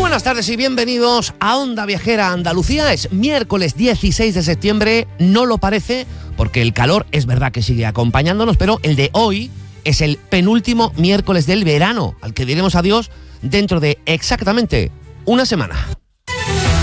buenas tardes y bienvenidos a Onda Viajera Andalucía. Es miércoles 16 de septiembre, no lo parece, porque el calor es verdad que sigue acompañándonos, pero el de hoy es el penúltimo miércoles del verano, al que diremos adiós dentro de exactamente una semana.